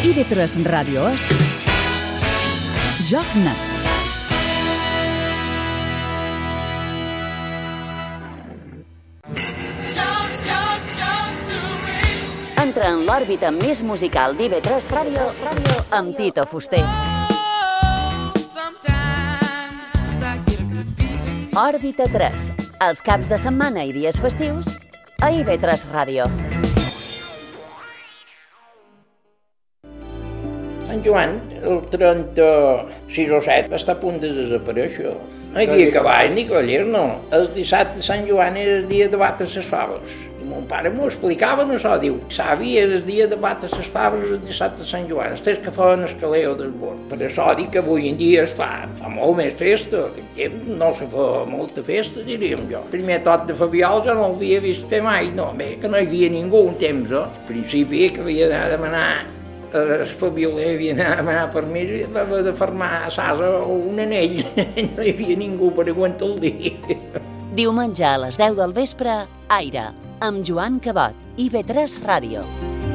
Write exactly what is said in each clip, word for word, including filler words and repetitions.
I V tres Ràdio és Joc Net. Entra en l'òrbita més musical d'I V tres Ràdio amb Tito Fuster. Òrbita tres, els caps de setmana i dies festius a I V tres Ràdio. Sant Joan, el trenta-sis o set, està a punt de desaparèixer. No hi havia cavall ni coller, no. El dissabte de Sant Joan era el dia de batre les faves. I mon pare m'ho explicava, no so, diu, savi, era el dia de batre les faves el dissabte de Sant Joan, els tres que feien el caleo del bord. Per això dic que avui en dia es fa, fa molt més festa, en temps no se fa molta festa, diríem jo. El primer tot de Fabiol jo no l'havia vist fer mai, no, bé, que no hi havia ningú un temps, eh? Al principi que havia d'anar a demanar el Fabioler havia d'anar a demanar permís i va haver de fermar a Sasa un anell. No hi havia ningú per aguantar el dia. Diumenge a les deu del vespre, Aire, amb Joan Cabot, I V tres Ràdio.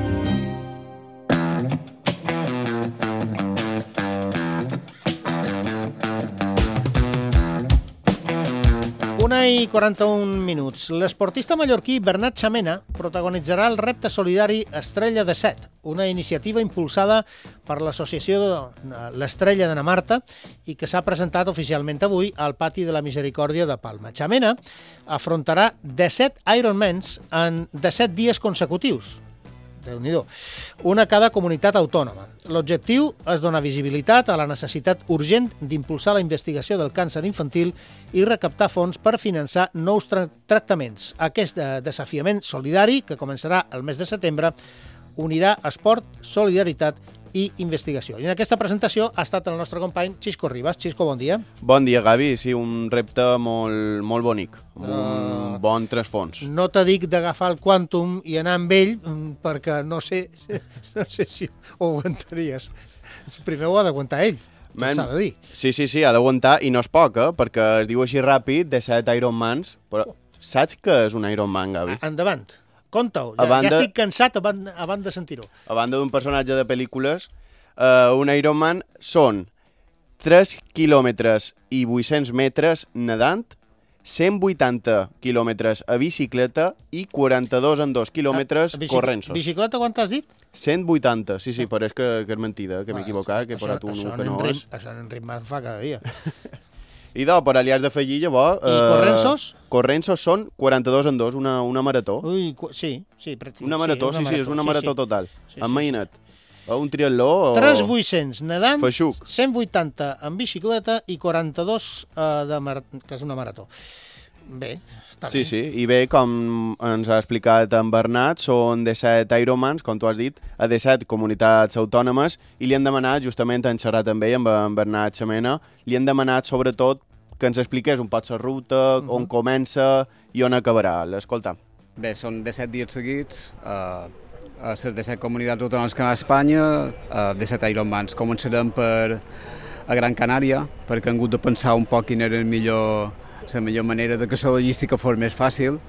una i quaranta-un minuts. L'esportista mallorquí Bernat Xamena protagonitzarà el repte solidari Estrella de Set, una iniciativa impulsada per l'associació L'Estrella de Namarta i que s'ha presentat oficialment avui al Pati de la Misericòrdia de Palma. Xamena afrontarà disset Ironmans en disset dies consecutius. Déu-n'hi-do. Una a cada comunitat autònoma. L'objectiu és donar visibilitat a la necessitat urgent d'impulsar la investigació del càncer infantil i recaptar fons per finançar nous tra- tractaments. Aquest desafiament solidari, que començarà el mes de setembre, unirà esport, solidaritat i investigació. I en aquesta presentació ha estat el nostre company Xisco Ribas. Xisco, bon dia. Bon dia, Gavi. Sí, un repte molt, molt bonic, amb uh, un bon trasfons. No te dic d'agafar el Quantum i anar amb ell, perquè no sé, no sé si ho aguantaries. Primer ho ha d'aguantar ell, tot s'ha de dir. Sí, sí, sí, ha d'aguantar, i no és poc, eh? Perquè es diu així ràpid, disset Ironmans, però saps què és un Ironman, Gavi? Endavant. Conta-ho, ja, banda, ja estic cansat abans, abans de sentir-ho. A banda d'un personatge de pel·lícules, uh, un Ironman són tres quilòmetres i vuit-cents metres nedant, cent vuitanta quilòmetres a bicicleta i quaranta-dos en dos quilòmetres bici, corrent-sos. Bicicleta quant has dit? cent vuitanta, sí, sí, però és que, que és mentida, que m'he equivocat, que he posat un que no és. Això en ritme fa cada dia. I do, però li has d'afegir llavors... I eh, corrensos? Corrensos són quaranta-dos en dos, una, una marató. Ui, sí, sí. Pràctic, una marató, sí, una sí, marató, sí, és una marató sí, sí. total. Sí, Imagina't, sí, sí. un triatló... tres mil vuit-cents nedant, feixuc. cent vuitanta en bicicleta i quaranta-dos uh, de mar... que és una marató. Bé, està sí, bé. Sí, i bé, com ens ha explicat en Bernat, són disset Ironmans, com tu has dit, a disset comunitats autònomes, i li han demanat, justament en xerrat també amb en Bernat Xamena, li han demanat sobretot que ens expliqués un poc la ruta, uh-huh. on comença i on acabarà. L'escolta. Bé, són disset dies seguits, uh, a les disset comunitats autònomes que hi ha a Espanya, uh, disset Ironmans. Començarem per a Gran Canària, perquè hem hagut de pensar un poc quina era el millor, la millor manera de que la logística fos més fàcil,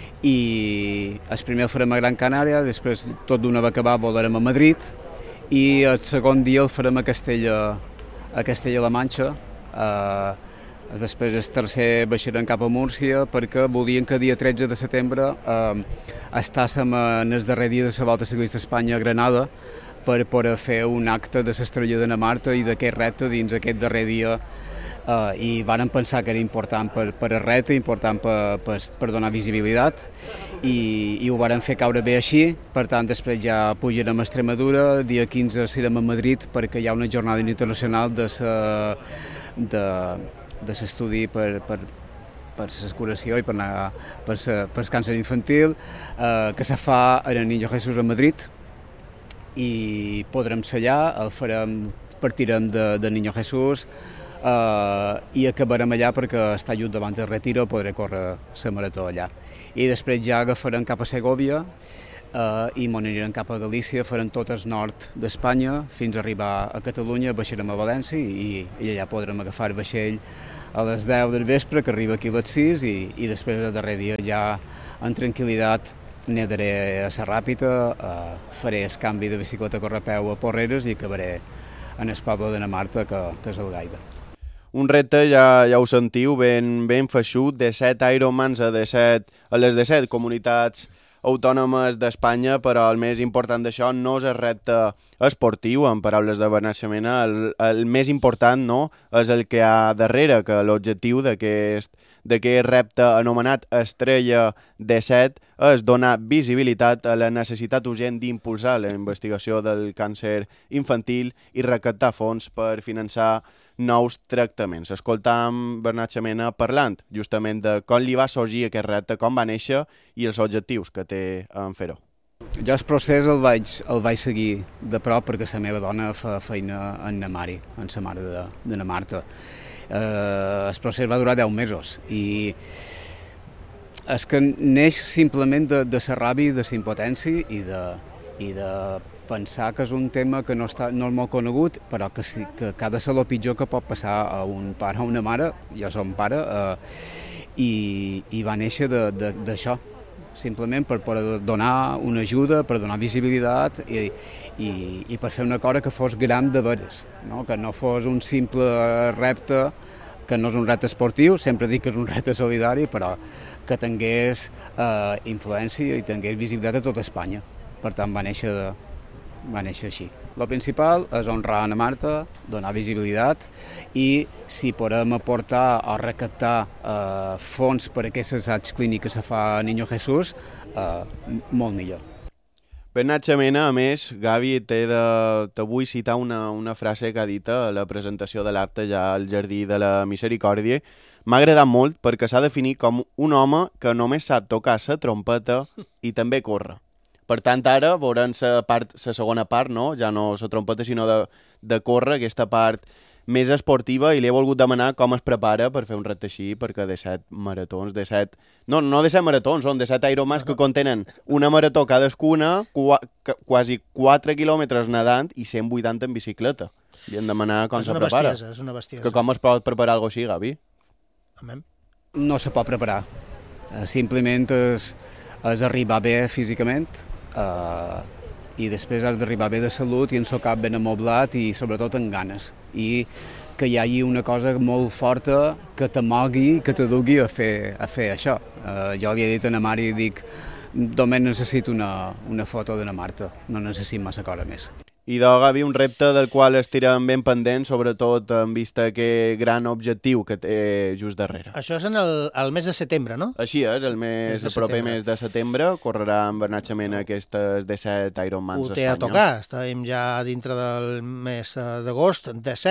i el primer el farem a Gran Canària, després tot d'una vegada acabar volarem a Madrid, i el segon dia el farem a Castella, a Castella-La Manxa. Uh, després el tercer baixarem cap a Múrcia, perquè volien que dia tretze de setembre eh, estàssim en el darrer dia de la Volta Ciclista a Espanya a Granada per poder fer un acte de l'Estrella de Namarta i d'aquest repte dins aquest darrer dia, eh, i vàrem pensar que era important per, per el repte, important per, per, per donar visibilitat, i, i ho vàrem fer caure bé així. Per tant, després ja pujarem a Extremadura, dia quinze serem a Madrid perquè hi ha una jornada internacional de sa, de de l'estudi per, per, per la curació i per, anar, per, sa, per el càncer infantil, eh, que se fa en el Niño Jesús a Madrid, i podrem ser allà, el farem, partirem de, de Niño Jesús eh, i acabarem allà perquè està just davant del Retiro, podré córrer la marató allà. I després ja agafarem cap a Segòvia, Uh, i m'on anirem cap a Galícia, farem tot el nord d'Espanya fins a arribar a Catalunya, baixarem a València i, i allà podrem agafar el vaixell a les deu del vespre, que arriba aquí a les sis, i, i després el darrer dia ja en tranquil·litat nedaré a la Ràpita, uh, faré el canvi de bicicleta a correpeu a Porreres i acabaré en el poble de Namarta, que, que és el Gaida. Un repte, ja, ja ho sentiu, ben, ben feixut, de set Ironmans a, de set, a les de set comunitats autònomes d'Espanya, però el més important d'això no és el repte esportiu, en paraules de Bernat Xamena, el, el més important no és el que hi ha darrere, que l'objectiu d'aquest d'aquest repte anomenat Estrella de set és donar visibilitat a la necessitat urgent d'impulsar la investigació del càncer infantil i recaptar fons per finançar nous tractaments. Escoltam Bernat Xamena parlant justament de com li va sorgir aquest repte, com va néixer i els objectius que té en fer-ho. Jo el procés el vaig, el vaig seguir de prop perquè la meva dona fa feina en na Mari, en la mare de, de na Marta. Uh, el procés va durar deu mesos i és que neix simplement de, de la ràbia, de la impotència i de, i de pensar que és un tema que no, està, no és molt conegut, però que, sí, que, que ha de ser el pitjor que pot passar a un pare o una mare. Jo som pare uh, i, i va néixer d'això, simplement per, per donar una ajuda, per donar visibilitat i, i, i per fer una cosa que fos gran de veres, no? Que no fos un simple repte, que no és un repte esportiu, sempre dic que és un repte solidari, però que tingués eh, influència i tingués visibilitat a tota Espanya. Per tant, va néixer, de, va néixer així. El principal és honrar a na Marta, donar visibilitat i si podem aportar o recaptar eh, fons per a aquestes assaigs clínics que se fa a Niño Jesús, eh, molt millor. Bernat Xamena, a més, Gavi, te, de, te vull citar una, una frase que ha dit a la presentació de l'acte ja al Jardí de la Misericòrdia. M'ha agradat molt perquè s'ha definit com un home que només sap tocar la trompeta i també córrer. Per tant, ara veurem la part, la segona part, no? Ja no la trompeta, sinó de, de córrer, aquesta part més esportiva, i li he volgut demanar com es prepara per fer un repte així, perquè de set maratons, de set... No, no de set maratons, són de set Ironmans que contenen una marató cadascuna, qua, quasi quatre quilòmetres nedant i cent vuitanta en bicicleta. Li hem de demanar com se prepara. És una bestiesa. Que com es pot preparar alguna cosa així, Gavi? Amém. No se pot preparar. Simplement és, és arribar bé físicament, Uh, i després has d'arribar bé de salut i en el cap ben amoblat i sobretot amb ganes i que hi hagi una cosa molt forta que te mogui, que te dugui a fer, a fer això. Uh, jo li he dit a na Mari, dic, només necessito una, una foto de na Marta, no necessito massa cosa més. I de Gavi, un repte del qual estirem ben pendent, sobretot en vista aquest gran objectiu que té just darrere. Això és en el, el mes de setembre, no? Així és, el, mes, el proper setembre. mes de setembre correrà en Bernat Xamena aquestes disset Ironmans Ho té a tocar, estem ja dintre del mes d'agost,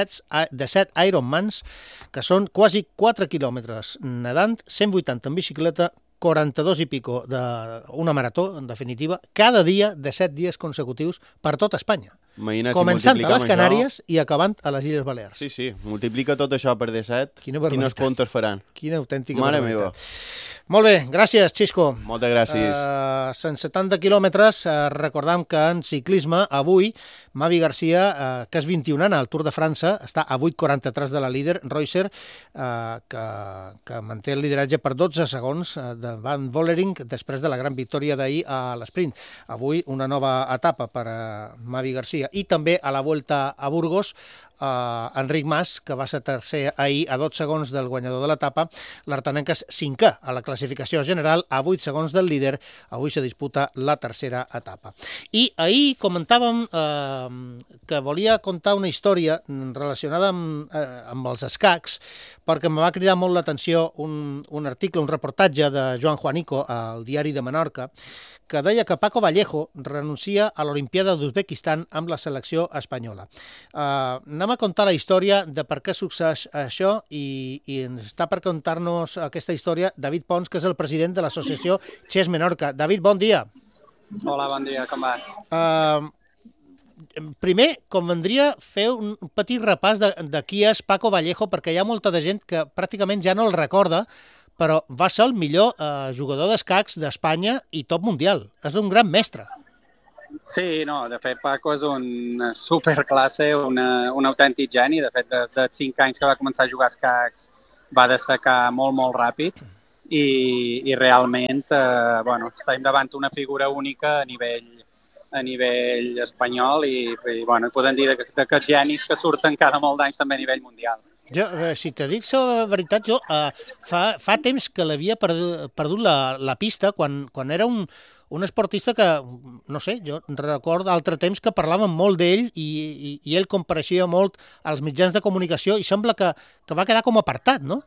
disset Ironmans, que són quasi quatre quilòmetres nedant, cent vuitanta en bicicleta, quaranta-dos i pico d'una marató, en definitiva, cada dia de set dies consecutius per tot Espanya. Imagina Començant si a les Canàries això... i acabant a les Illes Balears. Sí, sí, multiplica tot això per disset, Quina quines comptes faran. Quina autèntica Mare barbaritat. meva. Molt bé, gràcies, Xisco. Moltes gràcies. Uh, cent setanta quilòmetres, uh, recordam que en ciclisme, avui, Mavi Garcia, uh, que és vint-i-una al Tour de França, està a vuit quaranta-tres de la líder, Reusser, uh, que, que manté el lideratge per dotze segons uh, de Van Vollering, després de la gran victòria d'ahir a l'esprint. Avui una nova etapa per a Mavi Garcia. I també a la Vuelta a Burgos, uh, Enric Mas, que va ser tercer ahir a dotze segons del guanyador de l'etapa, l'artanenc és cinquè a la classificació general, a vuit segons del líder. Avui se disputa la tercera etapa. I ahir comentàvem eh, que volia contar una història relacionada amb, eh, amb els escacs, perquè em va cridar molt l'atenció un, un article, un reportatge de Joan Juanico al Diari de Menorca, que deia que Paco Vallejo renuncia a l'Olimpiada d'Uzbekistan amb la selecció espanyola. Uh, anem a contar la història de per què succeeix això i, i està per contar-nos aquesta història David Pons, que és el president de l'associació Chess Menorca. David, bon dia. Hola, bon dia, com va? Uh, primer, convendria fer un petit repàs de, de qui és Paco Vallejo, perquè hi ha molta de gent que pràcticament ja no el recorda, però va ser el millor eh, jugador d'escacs d'Espanya i top mundial. És un gran mestre. Sí, no, de fet Paco és un superclasse, una, un autèntic geni. De fet, des de cinc anys que va començar a jugar escacs va destacar molt, molt ràpid i, i realment eh, bueno, estem davant una figura única a nivell a nivell espanyol i, i bueno, podem dir d'aquests genis que surten cada molt d'anys també a nivell mundial. Jo, eh, si te dic la veritat, jo eh, fa, fa temps que l'havia perdut, perdut la, la pista quan, quan era un, un esportista que, no sé, jo recordo d'altre temps que parlàvem molt d'ell i, i, i ell compareixia molt als mitjans de comunicació i sembla que, que va quedar com apartat, no?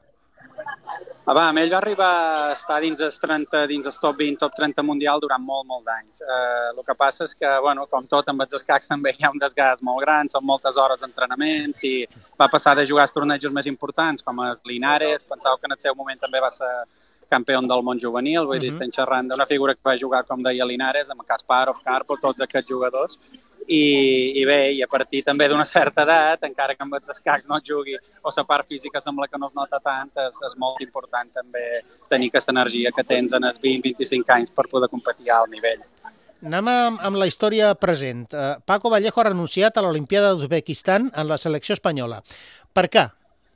Ah, va, ell va arribar a estar dins el trenta, dins el top vint, top trenta mundial durant molt, molt d'anys. Eh, el que passa és que, bueno, com tot, amb els escacs també hi ha un desgast molt gran, són moltes hores d'entrenament i va passar de jugar als tornejos més importants, com els Linares, pensava que en el seu moment també va ser campió del món juvenil, vull dir, estem xerrant d'una figura que va jugar, com deia Linares, amb Kasparov, Karpov, tots aquests jugadors, I, i bé, i a partir també d'una certa edat, encara que amb els escacs no jugui o la part física sembla que no es nota tant, és, és molt important també tenir aquesta energia que tens en els vint a vint-i-cinc anys per poder competir a alt nivell. Anem amb, amb la història present. Uh, Paco Vallejo ha renunciat a l'Olimpiada d'Uzbekistan en la selecció espanyola. Per què?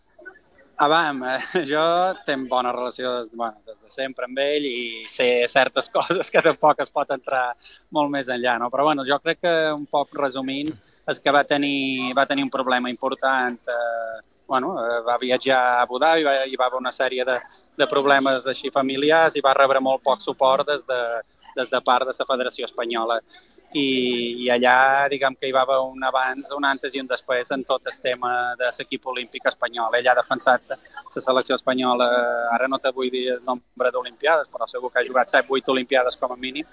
Ah, va, jo tinc bona relació des, bueno, des de sempre amb ell i sé certes coses que tampoc es pot entrar molt més enllà, no? Però bueno, jo crec que un poc resumint és que va tenir, va tenir un problema important. Eh, bueno, eh, va viatjar a Abu Dhabi, va, hi va haver una sèrie de, de problemes així familiars i va rebre molt poc suport des de, des de part de la Federació Espanyola. I, i allà, diguem que hi va haver un abans, un antes i un després en tot el tema de l'equip olímpic espanyol. Ell ha defensat la selecció espanyola, ara no te vull dir el nombre d'olimpiades, però segur que ha jugat set vuit olimpiades com a mínim,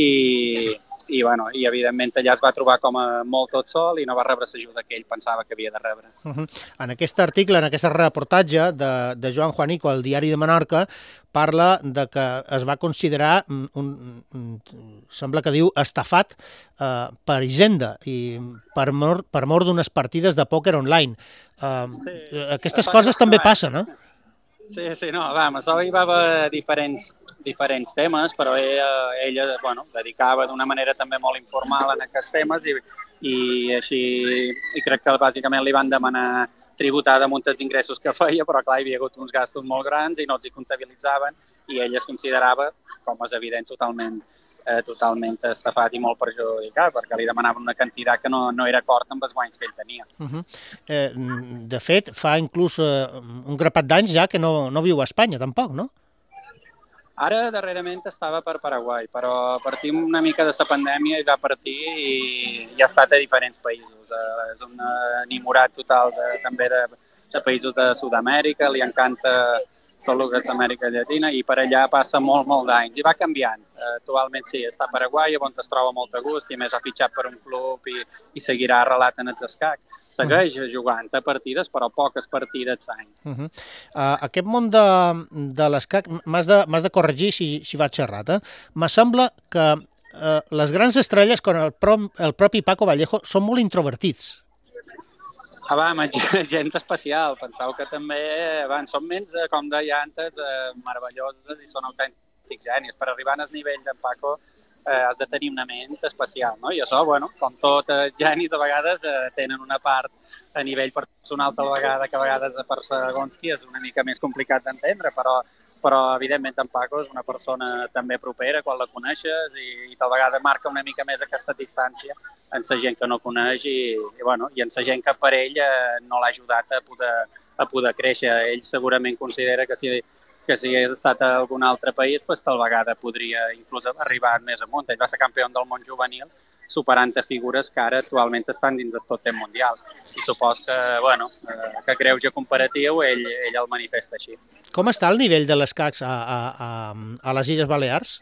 i, i, bueno, i evidentment allà es va trobar com a molt tot sol i no va rebre l'ajuda que ell pensava que havia de rebre. Uh-huh. En aquest article, en aquest reportatge de, de Joan Juanico al Diari de Menorca, parla de que es va considerar, un, un, sembla que diu, estafat eh, per Hisenda i per mort, per mort d'unes partides de pòquer online. Eh, sí, aquestes coses també passen, eh? Sí, sí, no, va, això hi va haver diferents, diferents temes, però ella, ella bueno, dedicava d'una manera també molt informal en aquests temes i, i així i crec que bàsicament li van demanar tributar damunt els ingressos que feia, però clar, hi havia hagut uns gastos molt grans i no els hi comptabilitzaven i ell es considerava, com és evident, totalment, eh, totalment estafat i molt perjudicat, perquè li demanaven una quantitat que no, no era acord amb els guanys que ell tenia. Uh-huh. eh, de fet, fa inclús eh, un grapat d'anys ja que no, no viu a Espanya, tampoc, no? Ara, darrerament, estava per Paraguai, però partim una mica de la pandèmia i va partir i, i ha estat a diferents països. Eh, és un enamorat total de, també de, de països de Sud-amèrica, li encanta tot el que és Amèrica Llatina i per allà passa molt, molt d'anys. I va canviant. Eh, actualment sí, està a Paraguai, on es troba molt a gust i a més ha fitxat per un club i, i seguirà arrelat en els escacs. Segueix uh-huh. jugant a partides, però poques partides l'any. Uh-huh. uh, aquest món de, de l'escac, m'has de, m'has de corregir si, si vaig errat, eh? Me sembla que uh, les grans estrelles, com el, pro, el propi Paco Vallejo, són molt introvertits. Ah, va, gent especial. Penseu que també van, són menys, com deia antes, eh, meravelloses i són autèntics genis. Per arribar al nivell d'en Paco eh, has de tenir una ment especial, no? I això, bueno, com tot eh, genis, a vegades eh, tenen una part a nivell personal tal vegada que a vegades per segons qui és una mica més complicat d'entendre, però però evidentment en Paco és una persona també propera quan la coneixes i, i tal vegada marca una mica més aquesta distància en la gent que no coneix i, i, bueno, i en la gent que per ell eh, no l'ha ajudat a poder, a poder créixer. Ell segurament considera que si, que si hagués estat a algun altre país, pues, tal vegada podria inclús arribar més amunt. Ell va ser campió del món juvenil superant a figures que ara actualment estan dins del top ten mundial. I supos que, bueno, eh, que greuge comparatiu ell, ell el manifesta així. Com està el nivell de l'escacs a, a, a, a les Illes Balears?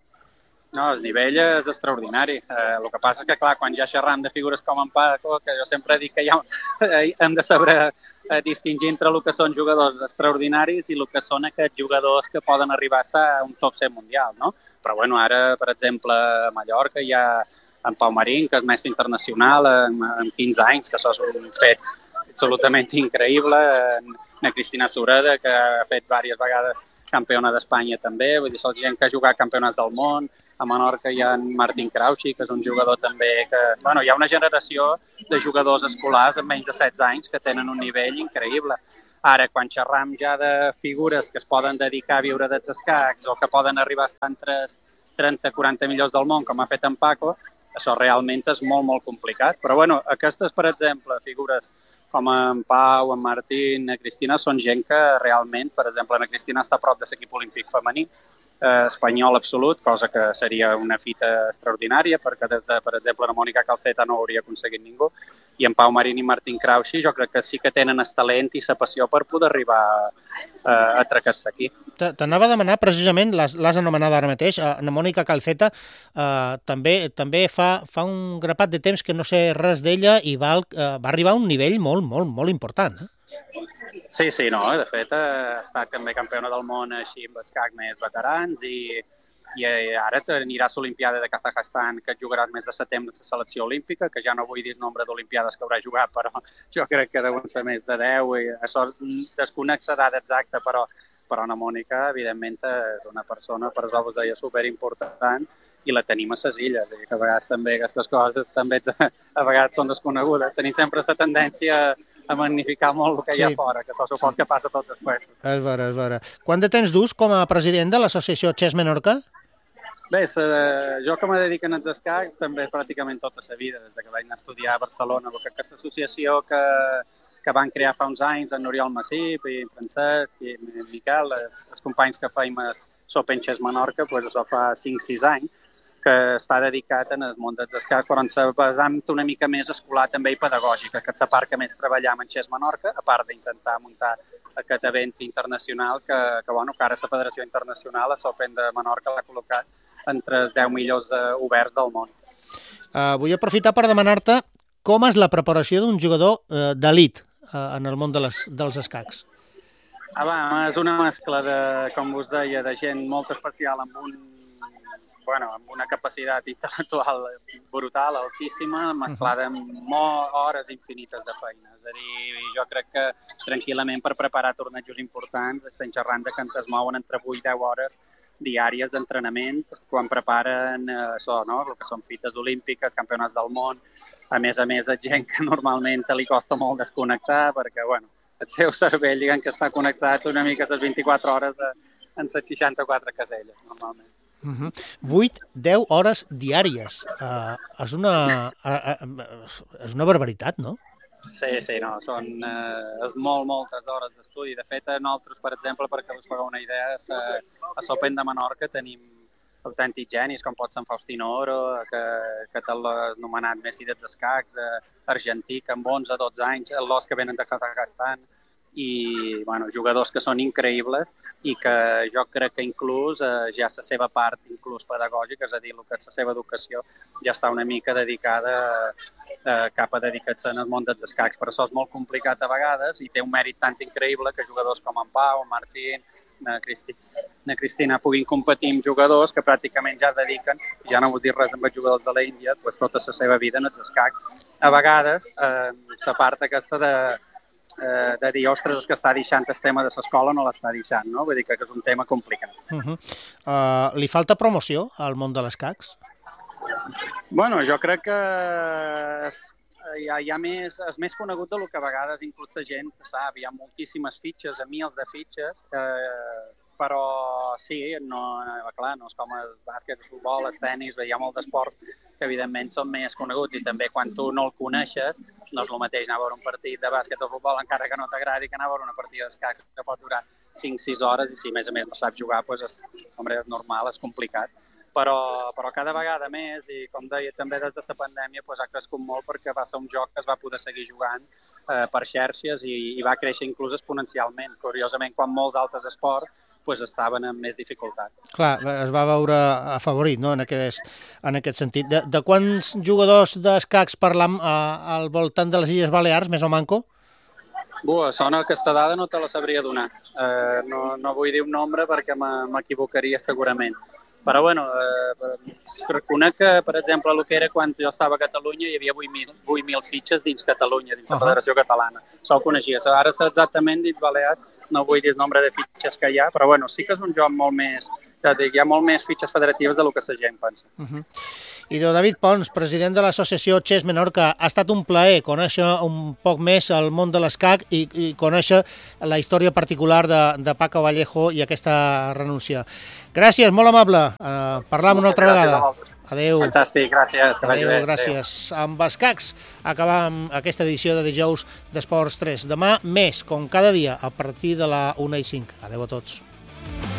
No, el nivell és extraordinari. Eh, el que passa és que, clar, quan ja xerram de figures com en Paco, que jo sempre dic que ja hem de saber eh, distingir entre el que són jugadors extraordinaris i el que són aquests jugadors que poden arribar a estar a un top cent mundial, no? Però, bueno, ara, per exemple, a Mallorca hi ha en Pau Marín, que és mestre internacional, en, en quinze anys, que això és un fet absolutament increïble, en, en Cristina Sureda, que ha fet diverses vegades campiona d'Espanya també, vull dir, són gent que ha jugat campionats del món. A Menorca hi ha en Martin Crouchy, que és un jugador també que... Bueno, hi ha una generació de jugadors escolars amb menys de setze anys que tenen un nivell increïble. Ara, quan xerram ja de figures que es poden dedicar a viure dels escacs o que poden arribar a estar entre trenta a quaranta milions del món, com ha fet en Paco, això realment és molt, molt complicat. Però, bueno, aquestes, per exemple, figures com en Pau, en Martín, en Cristina, són gent que realment, per exemple, en Cristina està a prop de l'equip olímpic femení, eh, espanyol absolut, cosa que seria una fita extraordinària, perquè des de, per exemple, la Mònica Calceta no ho hauria aconseguit ningú, i en Pau Marín i Martín Krausi jo crec que sí que tenen el talent i la passió per poder arribar eh, a atracar-se aquí. T'anava a demanar, precisament, l'has anomenada ara mateix, en Mònica Calceta eh, també també fa, fa un grapat de temps que no sé res d'ella i va, eh, va arribar a un nivell molt, molt, molt important. Eh? Sí, sí, no, de fet ha estat també campiona del món així amb escac més veterans i, i ara anirà a l'Olimpiada de Kazakhstan, que jugarà el mes de setembre a la selecció olímpica, que ja no vull dir el nombre d'Olimpiades que haurà jugat, però jo crec que deuen ser més de deu, i això desconec l'edat exacta, però, però la Mònica, evidentment, és una persona, per això vos deia, superimportant, i la tenim a les illes, i que a vegades també aquestes coses també a, a vegades són desconegudes. Tenim sempre la tendència a magnificar molt el que sí. hi ha fora, que això supos que passa tot després. És vera, és vera. Quant de temps dus com a president de l'associació Chess Menorca? Bé, jo com a dediquen als escacs també pràcticament tota la vida, des que vaig anar a estudiar a Barcelona. Aquesta associació que, que van crear fa uns anys, en Oriol Massip i en Francesc i en Miquel, els, els companys que feim a Open Chess Menorca, doncs això fa cinc sis anys, que està dedicat en el món dels escacs, però ens basam una mica més escolar també i pedagògica, que és la part que més treballem en Chess Menorca, a part d'intentar muntar aquest event internacional que, que, bueno, que ara la Federació Internacional, a l'Open de Menorca, l'ha col·locat entre els deu millors oberts del món. Uh, vull aprofitar per demanar-te com és la preparació d'un jugador uh, d'elit uh, en el món de les, dels escacs. Ah, va, és una mescla de, com us deia, de gent molt especial amb un bueno, amb una capacitat intel·lectual brutal, altíssima, mesclada amb molt hores infinites de feina. És a dir, jo crec que tranquil·lament per preparar tornejos importants estem xerrant de que ens mouen entre vuit i deu hores diàries d'entrenament quan preparen eh, això, no? El que són fites olímpiques, campionats del món. A més a més, és gent que normalment li costa molt desconnectar perquè, bueno, el seu cervell, diguem que està connectat una mica a les vint-i-quatre hores en les seixanta-quatre caselles, normalment. Uh-huh. vuit a deu hores diàries. Uh, és, una, uh, uh, és una barbaritat, no? Sí, sí, no, són uh, és molt, moltes hores d'estudi. De fet, nosaltres, per exemple, perquè us fagueu una idea, a l'Open de Menorca tenim autèntics genis, com pot ser en Faustino Oro, que, que te l'ha anomenat Messi dels escacs, uh, argentí, que amb onze a dotze anys, els que venen de Kazakhstan, i bueno, jugadors que són increïbles i que jo crec que inclús eh, ja la seva part inclús pedagògica, és a dir, el que és la seva educació ja està una mica dedicada eh, cap a dedicar-se en el món dels escacs. Per això és molt complicat a vegades i té un mèrit tan increïble que jugadors com en Pau, en Martín, na Cristina, na Cristina puguin competir amb jugadors que pràcticament ja dediquen, ja no vull dir res amb els jugadors de l'Índia, doncs tota la seva vida en els escacs. A vegades eh, la part aquesta de Eh, de dir, ostres, és que està deixant el tema de l'escola, no l'està deixant, no? Vull dir que és un tema complicat. Uh-huh. uh, li falta promoció al món de les escacs? Bueno, jo crec que és, hi ha, hi ha més, és més conegut del que a vegades inclús la gent sap. Hi ha moltíssimes fitxes, a mils de fitxes, eh, però sí, no, clar, no és com el bàsquet, el futbol, el tenis, hi ha molts esports que evidentment són més coneguts i també quan tu no el coneixes no és el mateix anar a veure un partit de bàsquet o futbol encara que no t'agradi que anar a veure una partida d'escacs que pot durar cinc sis hores i si a més a més no saps jugar doncs és, home, és normal, és complicat. Però, però cada vegada més i com deia també des de la pandèmia doncs ha crescut molt perquè va ser un joc que es va poder seguir jugant eh, per xarxes i, i va créixer inclús exponencialment. Curiosament, quan molts altres esports pues estaven amb més dificultat. Clar, es va veure afavorit, no?, en aquest, en aquest sentit. De, de quants jugadors d'escacs parlam a, al voltant de les Illes Balears, més o manco? Bua, sona aquesta dada no te la sabria donar. Eh, no, no vull dir un nombre perquè m'equivocaria segurament. Però, bueno, eh, reconec que, per exemple, el que era quan jo estava a Catalunya hi havia vuit mil fitxes dins Catalunya, dins la uh-huh. Federació Catalana. Això ho coneixia. Ara exactament dins Balears no vull dir el nombre de fitxes que hi ha, però bueno, sí que és un joc molt més, ja dic, hi ha molt més fitxes federatives del que la gent pensa. Uh -huh. I de David Pons, president de l'associació Chess Menorca, ha estat un plaer conèixer un poc més el món de l'escac i, i conèixer la història particular de, de Paco Vallejo i aquesta renúncia. Gràcies, molt amable. Uh, parlam una altra vegada. Adéu. Fantàstic, gràcies. Que vagi bé. Adéu, gràcies. Adéu. Amb escacs acabam aquesta edició de dijous d'Esports tres. Demà més, com cada dia, a partir de la una i cinc. Adéu a tots.